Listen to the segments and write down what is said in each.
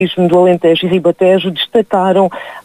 do Alentejo e Ribatejo destacaram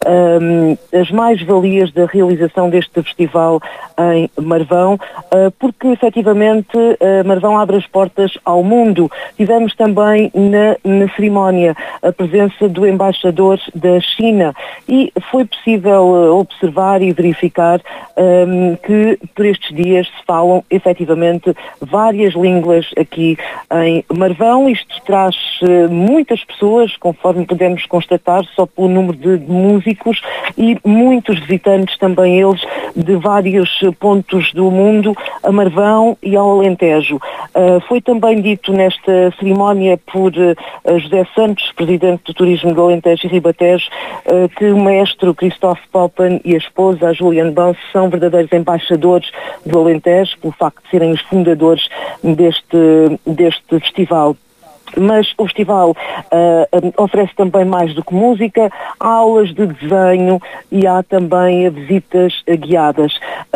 as mais-valias da realização deste festival em Marvão, porque efetivamente Marvão abre as portas ao mundo. Tivemos também na cerimónia a presença do embaixador da China e foi possível observar e verificar que por estes dias se falam efetivamente várias línguas aqui em Marvão. Isto traz muitas pessoas, conforme podemos constatar, só pelo número de músicos e muitos visitantes também eles de vários pontos do mundo a Marvão e ao Alentejo. Foi também dito nesta cerimónia por José Santos, presidente do Turismo do Alentejo e Ribatejo, que o maestro Christophe Poppen e a esposa, a Juliane Banse, são verdadeiros embaixadores do Alentejo, pelo facto de serem os fundadores deste festival. Mas o festival oferece também mais do que música, há aulas de desenho e há também visitas guiadas.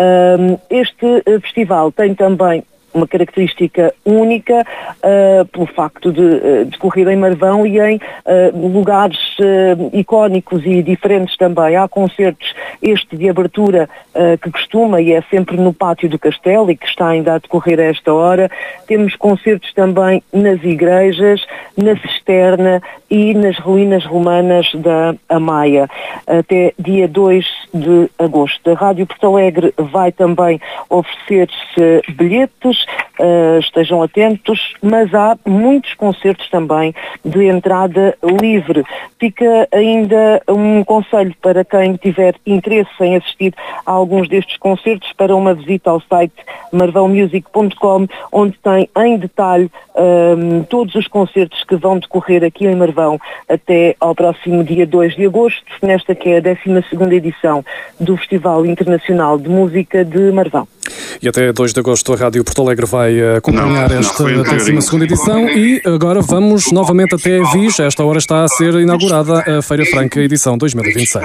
Este festival tem também uma característica única pelo facto de decorrer em Marvão e em lugares icónicos e diferentes também. Há concertos, este de abertura que costuma e é sempre no Pátio do Castelo e que está ainda a decorrer a esta hora. Temos concertos também nas igrejas, na Cisterna e nas ruínas romanas da Amaia, até dia 2 de agosto. A Rádio Porto Alegre vai também oferecer bilhetes, estejam atentos, mas há muitos concertos também de entrada livre. Fica ainda um conselho para quem tiver interesse em assistir a alguns destes concertos para uma visita ao site marvãomusic.com, onde tem em detalhe todos os concertos que vão decorrer aqui em Marvão até ao próximo dia 2 de agosto, nesta que é a 12ª edição do Festival Internacional de Música de Marvão. E até 2 de agosto a Rádio Porto Alegre vai acompanhar esta 12ª edição e agora vamos novamente até Avis. A esta hora está a ser inaugurada a Feira Franca edição 2026.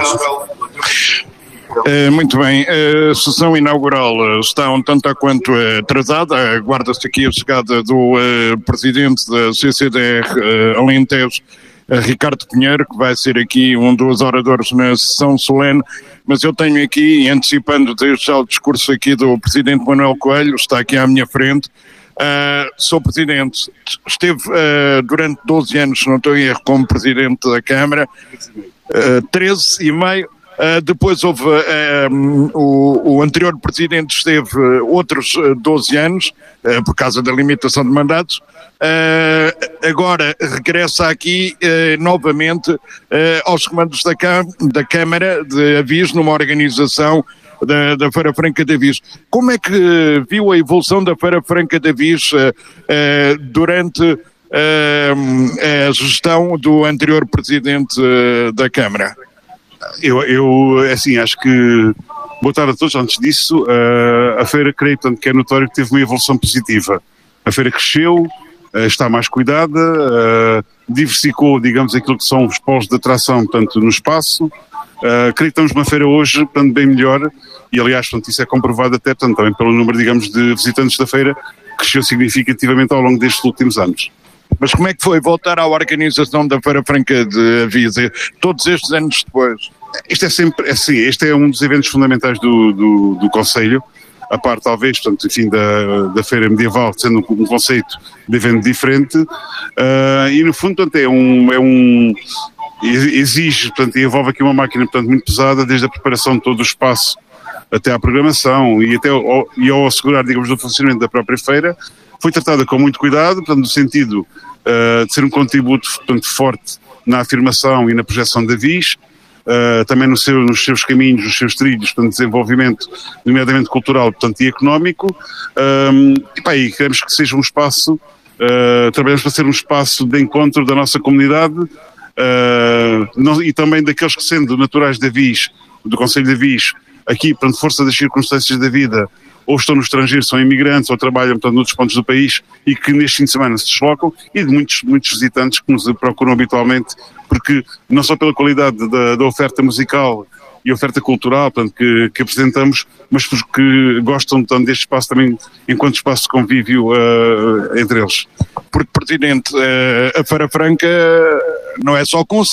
Muito bem, a sessão inaugural está um tanto a quanto atrasada. Aguarda-se aqui a chegada do presidente da CCDR Alentejo, Ricardo Pinheiro, que vai ser aqui um dos oradores na sessão solene, mas eu tenho aqui, antecipando desde já o discurso aqui do presidente Manuel Coelho, está aqui à minha frente. Sou presidente, esteve durante 12 anos, se não estou em erro, como presidente da Câmara, 13 e meio. Depois houve o anterior presidente esteve outros 12 anos por causa da limitação de mandatos. Agora regressa aqui novamente aos comandos da Câmara de Avis, numa organização da Feira Franca de Avis. Como é que viu a evolução da Feira Franca de Avis durante a gestão do anterior presidente da Câmara? Eu assim, acho que, boa tarde a todos. Antes disso, a feira, creio, portanto, que é notório que teve uma evolução positiva. A feira cresceu, está mais cuidada, diversificou, digamos, aquilo que são os polos de atração, portanto, no espaço. Creio que estamos numa feira hoje, portanto, bem melhor, e aliás, portanto, isso é comprovado até, portanto, também pelo número, digamos, de visitantes da feira, que cresceu significativamente ao longo destes últimos anos. Mas como é que foi voltar à organização da Feira Franca de Avis, todos estes anos depois? Isto é sempre, assim, este é um dos eventos fundamentais do Conselho, a parte talvez, portanto, enfim, da Feira Medieval, sendo um conceito de evento diferente, e no fundo, portanto, exige, portanto, envolve aqui uma máquina, portanto, muito pesada, desde a preparação de todo o espaço até à programação e ao assegurar, digamos, o funcionamento da própria feira. Foi tratada com muito cuidado, portanto, no sentido de ser um contributo, portanto, forte na afirmação e na projeção da Avis, também nos seus caminhos, nos seus trilhos, portanto, desenvolvimento, nomeadamente cultural, portanto, e económico, e queremos que seja um espaço, trabalhamos para ser um espaço de encontro da nossa comunidade, e também daqueles que, sendo naturais de Avis, do Conselho de Avis, aqui, portanto, força das circunstâncias da vida, ou estão no estrangeiro, são imigrantes, ou trabalham, portanto, noutros pontos do país e que neste fim de semana se deslocam, e de muitos visitantes que nos procuram habitualmente, porque não só pela qualidade da oferta musical e oferta cultural, portanto, que apresentamos, mas porque gostam, portanto, deste espaço também enquanto espaço de convívio entre eles. Porque, Presidente, a Feira Franca não é só concerto.